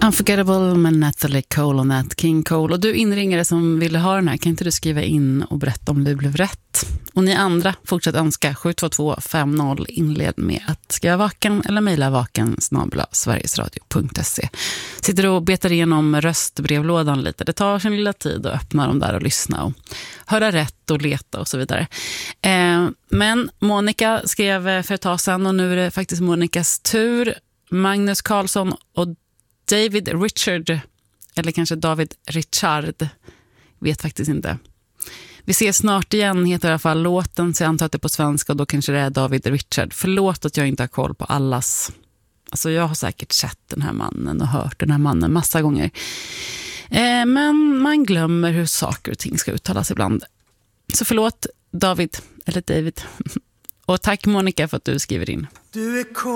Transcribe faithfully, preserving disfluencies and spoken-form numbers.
Unforgettable med Natalie Cole och Nat King Cole. Och du inringare som ville ha den här, kan inte du skriva in och berätta om det blev rätt? Och ni andra, fortsätt önska sju två två fem noll, inled med att skriva vaken eller mejla vaken snabel-a sverigesradio punkt se. Sitter och betar igenom röstbrevlådan lite. Det tar sin lilla tid att öppna dem där och lyssna och höra rätt och leta och så vidare. Eh, men Monica skrev för ett tag sedan och nu är det faktiskt Monikas tur. Magnus Karlsson och David Richard, eller kanske David Richard, vet faktiskt inte. Vi ses snart igen, heter i alla fall låten, så jag antar att det är på svenska och då kanske det är David Richard. Förlåt att jag inte har koll på allas. Alltså jag har säkert sett den här mannen och hört den här mannen massa gånger. Eh, men man glömmer hur saker och ting ska uttalas ibland. Så förlåt David, eller David. Och tack Monica för att du skriver in. Du är